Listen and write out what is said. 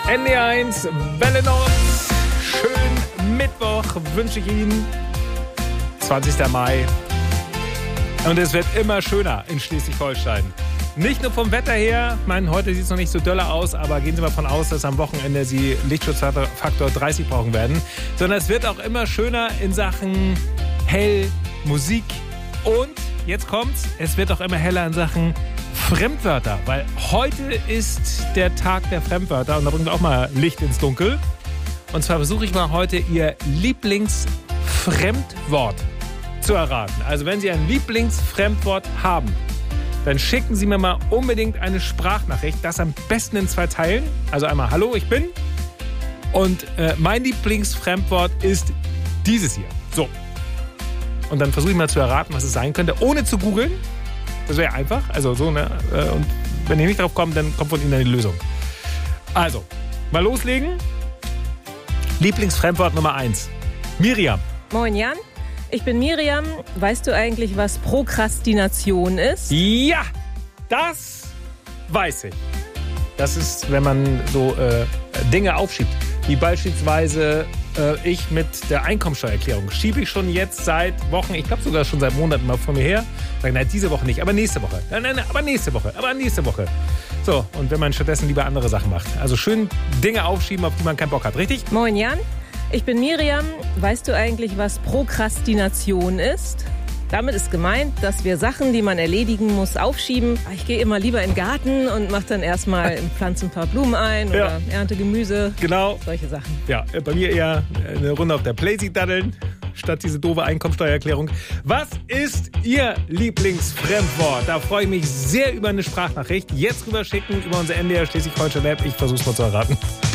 NDR1 Welle Nord. Schönen Mittwoch wünsche ich Ihnen. 20. Mai. Und es wird immer schöner in Schleswig-Holstein. Nicht nur vom Wetter her, ich meine, heute sieht es noch nicht so dolle aus, aber gehen Sie mal davon aus, dass am Wochenende Sie Lichtschutzfaktor 30 brauchen werden. Sondern es wird auch immer schöner in Sachen hell, Musik und, jetzt kommt's, es wird auch immer heller in Sachen Fremdwörter, weil heute ist der Tag der Fremdwörter und da bringen wir auch mal Licht ins Dunkel. Und zwar versuche ich mal heute Ihr Lieblingsfremdwort zu erraten. Also wenn Sie ein Lieblingsfremdwort haben, dann schicken Sie mir mal unbedingt eine Sprachnachricht, das am besten in 2 Teilen. Also einmal Hallo, ich bin. Und mein Lieblingsfremdwort ist dieses hier. So. Und dann versuche ich mal zu erraten, was es sein könnte, ohne zu googeln. Das wäre einfach. Also so, ne? Und wenn ihr nicht drauf kommt, dann kommt von Ihnen eine Lösung. Also, mal loslegen. Lieblingsfremdwort Nummer 1. Miriam. Moin Jan, ich bin Miriam. Weißt du eigentlich, was Prokrastination ist? Ja, das weiß ich. Das ist, wenn man so Dinge aufschiebt. Wie beispielsweise ich mit der Einkommensteuererklärung. Schiebe ich schon jetzt seit Wochen, ich glaube sogar schon seit Monaten mal von mir her. Sage, nein, diese Woche nicht, aber nächste Woche. Nein, aber nächste Woche, aber nächste Woche. So, und wenn man stattdessen lieber andere Sachen macht. Also schön Dinge aufschieben, auf die man keinen Bock hat, richtig? Moin Jan, ich bin Miriam. Weißt du eigentlich, was Prokrastination ist? Damit ist gemeint, dass wir Sachen, die man erledigen muss, aufschieben. Ich gehe immer lieber in den Garten und mache dann erstmal pflanze ein paar Blumen ein oder ernte Gemüse. Genau. Solche Sachen. Ja, bei mir eher eine Runde auf der Playsee daddeln, statt diese doofe Einkommensteuererklärung. Was ist Ihr Lieblingsfremdwort? Da freue ich mich sehr über eine Sprachnachricht. Jetzt rüberschicken über unser NDR Schleswig-Holstein App. Ich versuche es mal zu erraten.